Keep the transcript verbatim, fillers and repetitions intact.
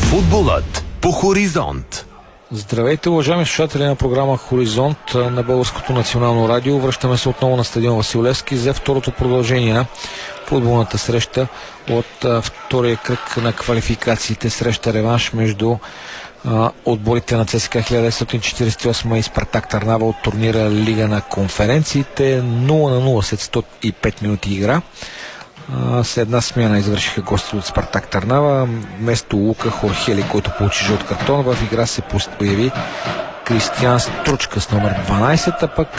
Футболът по Хоризонт. Здравейте, уважаеми слушатели на програма Хоризонт на Българското национално радио. Връщаме се отново на стадион Васил Левски за второто продължение на футболната среща от а, втория кръг на квалификациите. Среща реванш между а, отборите на ЦСКА хиляда деветстотин четиридесет и осма и Спартак Търнава от турнира Лига на конференциите. нула на нула след сто и пет минути игра. След една смяна извършиха гости от Спартак Търнава. Вместо Лука Хорхели, който получи жълт картон, в игра се появи Кристиан Стручка с номер дванайсет, а пък